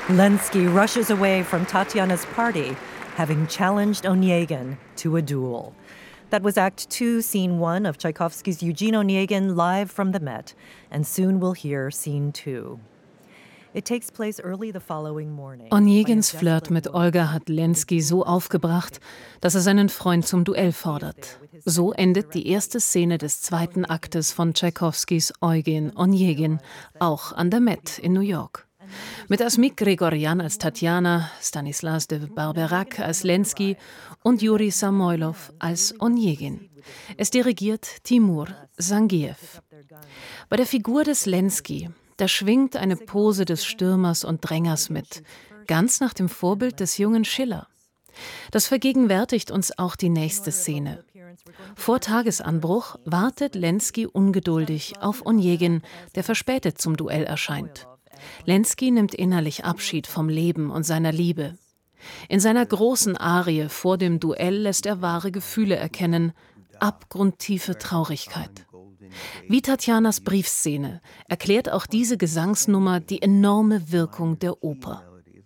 Lenski rushes away from Tatiana's party, having challenged Onegin to a duel. That was Act 2, Scene 1 of Tchaikovsky's Eugene Onegin live from the Met, and soon we'll hear Scene 2. It takes place early the following morning. Onegins Flirt mit Olga hat Lenski so aufgebracht, dass er seinen Freund zum Duell fordert. So endet die erste Szene des zweiten Aktes von Tchaikovskys Eugen Onegin, auch an der Met in New York. Mit Asmik Grigorjan als Tatjana, Stanislas de Barberac als Lenski und Juri Samoilov als Onegin. Es dirigiert Timur Sangiev. Bei der Figur des Lenski, da schwingt eine Pose des Stürmers und Drängers mit, ganz nach dem Vorbild des jungen Schiller. Das vergegenwärtigt uns auch die nächste Szene. Vor Tagesanbruch wartet Lenski ungeduldig auf Onegin, der verspätet zum Duell erscheint. Lenski nimmt innerlich Abschied vom Leben und seiner Liebe. In seiner großen Arie vor dem Duell lässt er wahre Gefühle erkennen, abgrundtiefe Traurigkeit. Wie Tatjanas Briefszene erklärt auch diese Gesangsnummer die enorme Wirkung der Oper.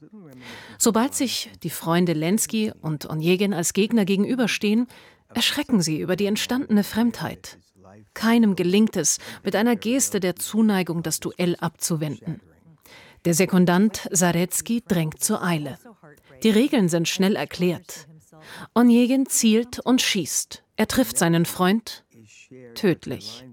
Sobald sich die Freunde Lenski und Onegin als Gegner gegenüberstehen, erschrecken sie über die entstandene Fremdheit. Keinem gelingt es, mit einer Geste der Zuneigung das Duell abzuwenden. Der Sekundant Zaretsky drängt zur Eile. Die Regeln sind schnell erklärt. Onegin zielt und schießt. Er trifft seinen Freund tödlich.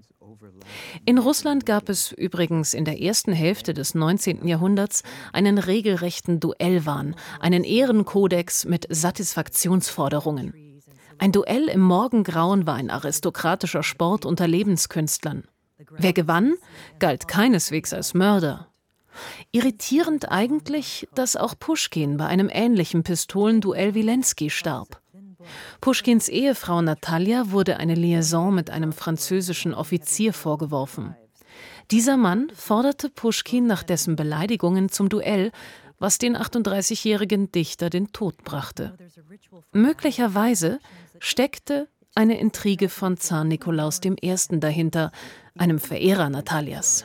In Russland gab es übrigens in der ersten Hälfte des 19. Jahrhunderts einen regelrechten Duellwahn, einen Ehrenkodex mit Satisfaktionsforderungen. Ein Duell im Morgengrauen war ein aristokratischer Sport unter Lebenskünstlern. Wer gewann, galt keineswegs als Mörder. Irritierend eigentlich, dass auch Puschkin bei einem ähnlichen Pistolenduell wie Lenski starb. Puschkins Ehefrau Natalja wurde eine Liaison mit einem französischen Offizier vorgeworfen. Dieser Mann forderte Puschkin nach dessen Beleidigungen zum Duell, was den 38-jährigen Dichter den Tod brachte. Möglicherweise steckte eine Intrige von Zar Nikolaus I. dahinter, einem Verehrer Nataljas.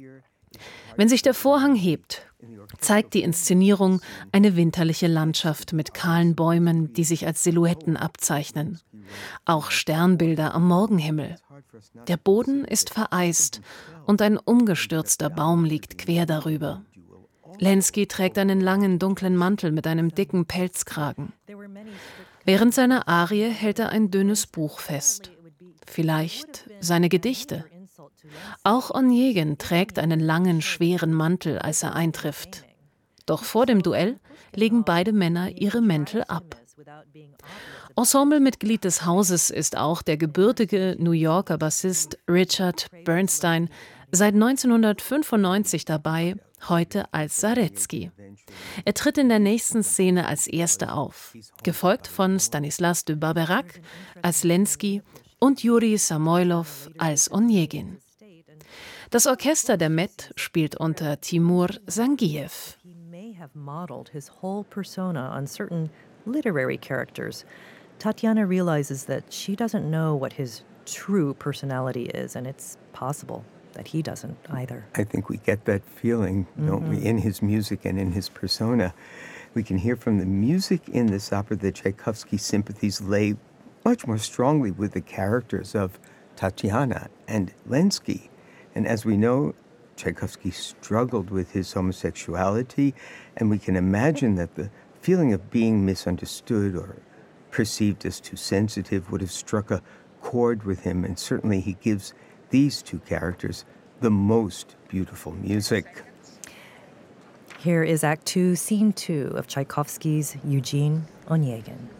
Wenn sich der Vorhang hebt, zeigt die Inszenierung eine winterliche Landschaft mit kahlen Bäumen, die sich als Silhouetten abzeichnen. Auch Sternbilder am Morgenhimmel. Der Boden ist vereist und ein umgestürzter Baum liegt quer darüber. Lenski trägt einen langen, dunklen Mantel mit einem dicken Pelzkragen. Während seiner Arie hält er ein dünnes Buch fest. Vielleicht seine Gedichte. Auch Onegin trägt einen langen, schweren Mantel, als er eintrifft. Doch vor dem Duell legen beide Männer ihre Mäntel ab. Ensemblemitglied des Hauses ist auch der gebürtige New Yorker Bassist Richard Bernstein, seit 1995 dabei, heute als Zaretsky. Er tritt in der nächsten Szene als Erster auf, gefolgt von Stanislas de Barberac als Lenski und Juri Samoilov als Onegin. Das Orchester der Met spielt unter Timur Sangiev. He may have modeled his whole persona on certain literary characters. Tatiana realizes that she doesn't know what his true personality is, and it's possible that he doesn't either. I think we get that feeling, don't we, in his music and in his persona. We can hear from the music in this opera that Tchaikovsky's sympathies lay much more strongly with the characters of Tatiana and Lenski. And as we know, Tchaikovsky struggled with his homosexuality, and we can imagine that the feeling of being misunderstood or perceived as too sensitive would have struck a chord with him, and certainly he gives these two characters the most beautiful music. Here is Act 2, Scene 2 of Tchaikovsky's Eugene Onegin.